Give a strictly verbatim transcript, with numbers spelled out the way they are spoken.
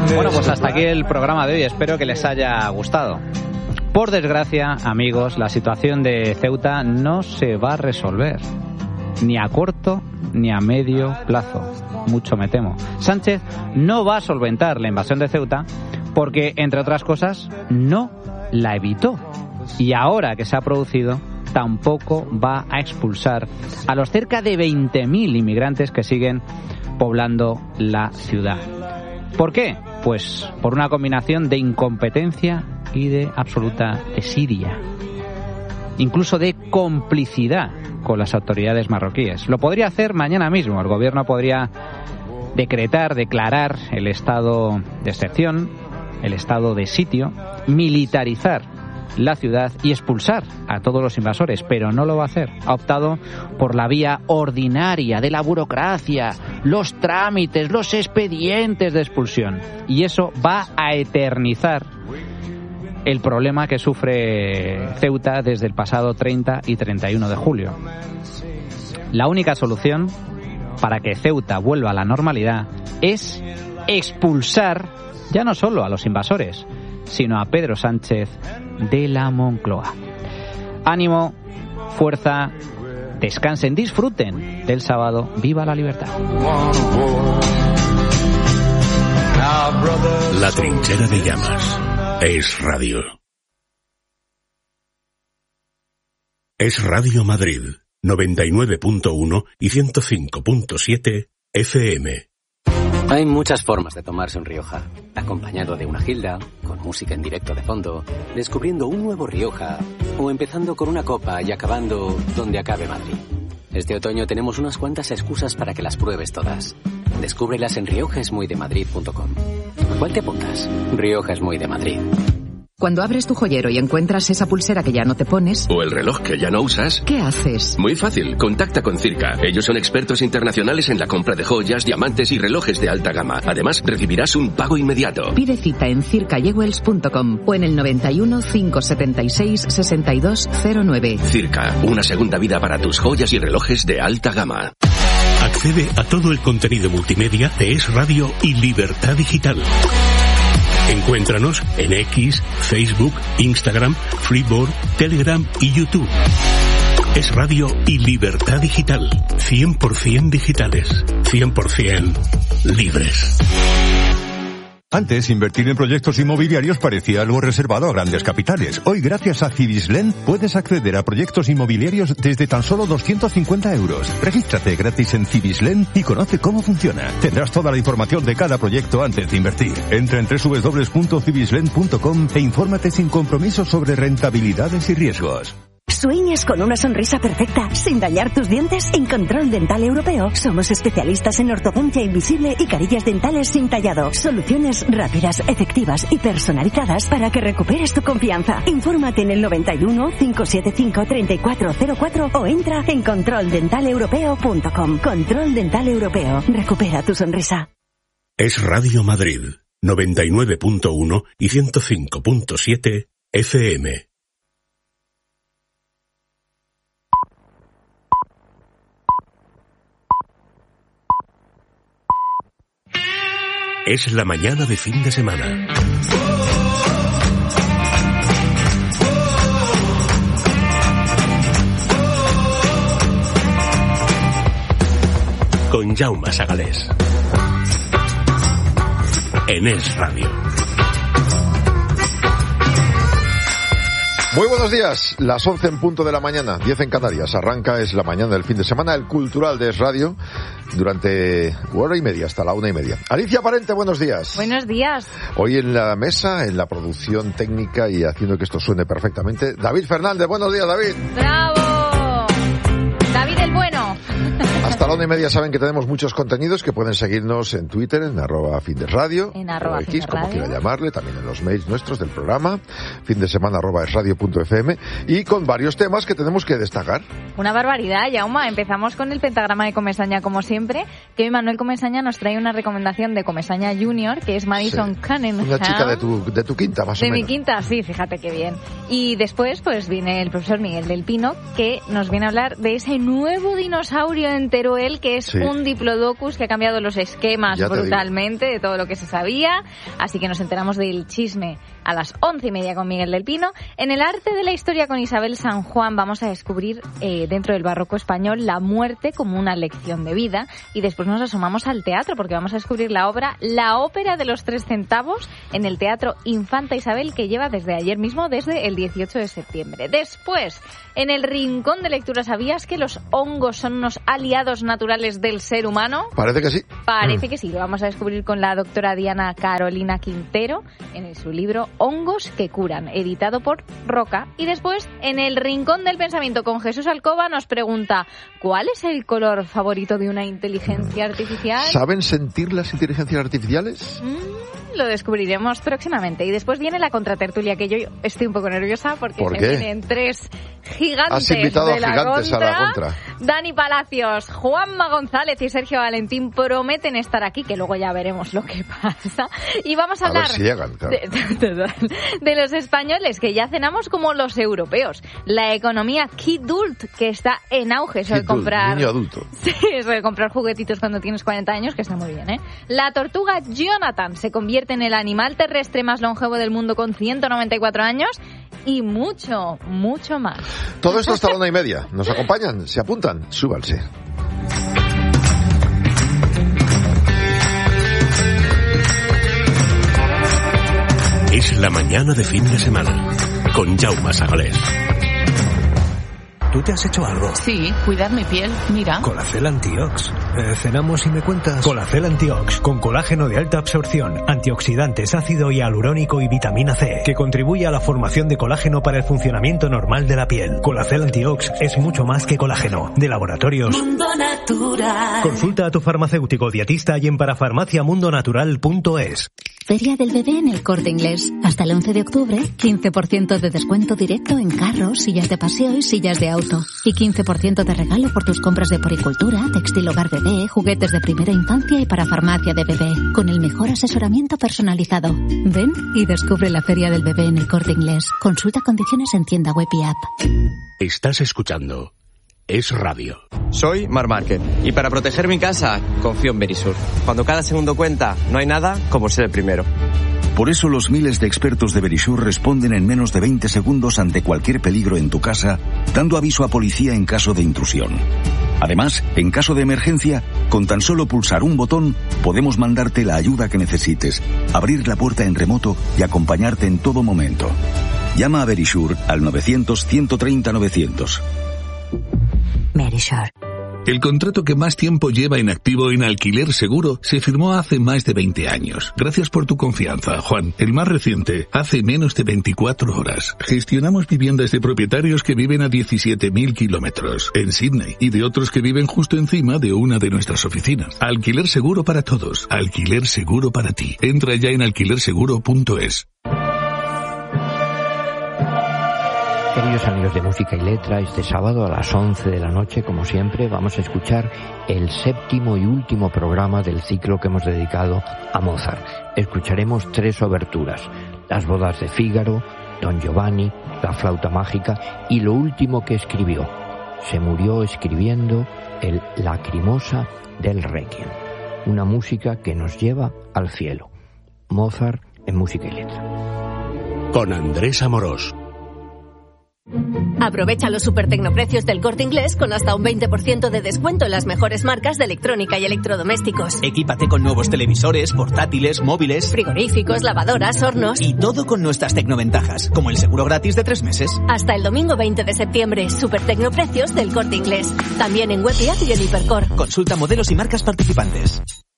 Bueno, pues hasta aquí el programa de hoy. Espero que les haya gustado. Por desgracia, amigos, la situación de Ceuta no se va a resolver. Ni a corto ni a medio plazo. Mucho me temo. Sánchez no va a solventar la invasión de Ceuta porque, entre otras cosas, no la evitó. Y ahora que se ha producido, tampoco va a expulsar a los cerca de veinte mil inmigrantes que siguen poblando la ciudad. ¿Por qué? Pues por una combinación de incompetencia y de absoluta desidia. Incluso de complicidad con las autoridades marroquíes. Lo podría hacer mañana mismo. El gobierno podría decretar, declarar el estado de excepción, el estado de sitio, militarizar la ciudad y expulsar a todos los invasores, pero no lo va a hacer. Ha optado por la vía ordinaria de la burocracia, los trámites, los expedientes de expulsión. Y eso va a eternizar el problema que sufre Ceuta desde el pasado treinta y treinta y uno de julio. La única solución para que Ceuta vuelva a la normalidad es expulsar ya no solo a los invasores, sino a Pedro Sánchez de la Moncloa. Ánimo, fuerza, descansen, disfruten del sábado. ¡Viva la libertad! La trinchera de llamas. Es Radio. Es Radio Madrid, noventa y nueve punto uno y ciento cinco punto siete F M. Hay muchas formas de tomarse un Rioja. Acompañado de una gilda, con música en directo de fondo, descubriendo un nuevo Rioja, o empezando con una copa y acabando donde acabe Madrid. Este otoño tenemos unas cuantas excusas para que las pruebes todas. Descúbrelas en rioja es muy de madrid punto com. ¿Cuál te apuntas? Rioja es muy de Madrid. Cuando abres tu joyero y encuentras esa pulsera que ya no te pones... o el reloj que ya no usas... ¿qué haces? Muy fácil, contacta con Circa. Ellos son expertos internacionales en la compra de joyas, diamantes y relojes de alta gama. Además, recibirás un pago inmediato. Pide cita en circa jewels punto com o en el noventa y uno, cinco setenta y seis, sesenta y dos cero nueve. Circa, una segunda vida para tus joyas y relojes de alta gama. Accede a todo el contenido multimedia de Es Radio y Libertad Digital. Encuéntranos en X, Facebook, Instagram, Freeboard, Telegram y YouTube. Es Radio y Libertad Digital. cien por ciento digitales. cien por ciento libres. Antes, invertir en proyectos inmobiliarios parecía algo reservado a grandes capitales. Hoy, gracias a Cibislen, puedes acceder a proyectos inmobiliarios desde tan solo doscientos cincuenta euros. Regístrate gratis en Cibislen y conoce cómo funciona. Tendrás toda la información de cada proyecto antes de invertir. Entra en doble u doble u doble u punto cibislen punto com e infórmate sin compromiso sobre rentabilidades y riesgos. ¿Sueñas con una sonrisa perfecta sin dañar tus dientes? En Control Dental Europeo somos especialistas en ortodoncia invisible y carillas dentales sin tallado. Soluciones rápidas, efectivas y personalizadas para que recuperes tu confianza. Infórmate en el noventa y uno, cinco setenta y cinco, treinta y cuatro cero cuatro o entra en control dental europeo punto com. Control Dental Europeo. Recupera tu sonrisa. Es Radio Madrid, noventa y nueve punto uno y ciento cinco punto siete F M. Es la mañana de fin de semana. Con Jaume Sagalés. En Es Radio. Muy buenos días, las once en punto de la mañana, diez en Canarias. Arranca Es la mañana del fin de semana, el cultural de Es Radio, durante hora y media, hasta la una y media. Alicia Parente, buenos días. Buenos días. Hoy en la mesa, en la producción técnica y haciendo que esto suene perfectamente, David Fernández. Buenos días, David. ¡Bravo! David el bueno. Hasta la una y media saben que tenemos muchos contenidos que pueden seguirnos en Twitter, en arroba findesradio, en arroba o X, como quiera llamarle, también en los mails nuestros del programa, fin de semana arroba esradio punto f m, y con varios temas que tenemos que destacar. Una barbaridad, Yauma. Empezamos con el pentagrama de Comesaña, como siempre, que hoy Manuel Comesaña nos trae una recomendación de Comesaña Junior, que es Madison sí. Cunningham. Una chica de tu, de tu quinta, más de o menos. De mi quinta, sí, fíjate qué bien. Y después, pues, viene el profesor Miguel del Pino, que nos viene a hablar de ese nuevo dinosaurio entero Isabel, que es Sí. un diplodocus que ha cambiado los esquemas Ya te brutalmente de todo lo que se sabía. Así que nos enteramos del chisme a las once y media con Miguel del Pino. En el arte de la historia con Isabel San Juan vamos a descubrir eh, dentro del barroco español la muerte como una lección de vida. Y después nos asomamos al teatro porque vamos a descubrir la obra La Ópera de los Tres Centavos en el Teatro Infanta Isabel, que lleva desde ayer mismo, desde el dieciocho de septiembre. Después, en el rincón de lectura, ¿sabías que los hongos son unos aliados naturales del ser humano? Parece que sí. Parece que sí, lo vamos a descubrir con la doctora Diana Carolina Quintero en su libro Hongos que curan, editado por Roca. Y después, en el rincón del pensamiento con Jesús Alcoba, nos pregunta: ¿cuál es el color favorito de una inteligencia artificial? ¿Saben sentir las inteligencias artificiales? Mm, lo descubriremos próximamente. Y después viene la contratertulia, que yo estoy un poco nerviosa porque ¿Por se qué? vienen tres gigantes Has invitado de a la gigantes contra. a la contra. Dani Palacios, Juanma González y Sergio Valentín prometen estar aquí, que luego ya veremos lo que pasa. Y vamos a, A ver hablar si llegan, claro. de, de los españoles, que ya cenamos como los europeos. La economía Kidult, que está en auge. Eso de Kidult, comprar... niño adulto. Sí, eso de comprar juguetitos cuando tienes cuarenta años, que está muy bien, ¿eh? La tortuga Jonathan se convierte en el animal terrestre más longevo del mundo con ciento noventa y cuatro años y mucho, mucho más. Todo esto hasta la una y media. ¿Nos acompañan? ¿Se apuntan? Súbanse. Es la mañana de fin de semana con Jaume Sagalés. ¿Tú te has hecho algo? Sí, cuidar mi piel, mira. Colacel Antiox. Eh, cenamos y me cuentas. Colacel Antiox, con colágeno de alta absorción, antioxidantes, ácido hialurónico y vitamina C, que contribuye a la formación de colágeno para el funcionamiento normal de la piel. Colacel Antiox es mucho más que colágeno. De Laboratorios Mundo Natural. Consulta a tu farmacéutico dietista y en parafarmaciamundonatural punto es. Feria del Bebé en el Corte Inglés. Hasta el once de octubre, quince por ciento de descuento directo en carros, sillas de paseo y sillas de auto. Y quince por ciento de regalo por tus compras de poricultura, textil hogar bebé, juguetes de primera infancia y para farmacia de bebé. Con el mejor asesoramiento personalizado. Ven y descubre la Feria del Bebé en el Corte Inglés. Consulta condiciones en tienda web y app. Estás escuchando Es Radio. Soy Mar Márquez y para proteger mi casa confío en Verisur. Cuando cada segundo cuenta, no hay nada como ser el primero. Por eso los miles de expertos de Verisur responden en menos de veinte segundos ante cualquier peligro en tu casa, dando aviso a policía en caso de intrusión. Además, en caso de emergencia, con tan solo pulsar un botón, podemos mandarte la ayuda que necesites, abrir la puerta en remoto y acompañarte en todo momento. Llama a Verisur al novecientos, ciento treinta, novecientos. Verisur. El contrato que más tiempo lleva en activo en Alquiler Seguro se firmó hace más de veinte años. Gracias por tu confianza, Juan. El más reciente, hace menos de veinticuatro horas. Gestionamos viviendas de propietarios que viven a diecisiete mil kilómetros en Sydney y de otros que viven justo encima de una de nuestras oficinas. Alquiler Seguro para todos. Alquiler Seguro para ti. Entra ya en alquiler seguro punto es. Queridos amigos de Música y Letra, este sábado a las once de la noche, como siempre, vamos a escuchar el séptimo y último programa del ciclo que hemos dedicado a Mozart. Escucharemos tres oberturas: Las bodas de Fígaro, Don Giovanni, La flauta mágica y lo último que escribió. Se murió escribiendo el Lacrimosa del Requiem, una música que nos lleva al cielo. Mozart en Música y Letra. Con Andrés Amorós. Aprovecha los supertecnoprecios del Corte Inglés con hasta un veinte por ciento de descuento en las mejores marcas de electrónica y electrodomésticos. Equípate con nuevos televisores, portátiles, móviles, frigoríficos, lavadoras, hornos. Y todo con nuestras tecnoventajas, como el seguro gratis de tres meses. Hasta el domingo veinte de septiembre, supertecnoprecios del Corte Inglés. También en web y app y en Hipercor. Consulta modelos y marcas participantes.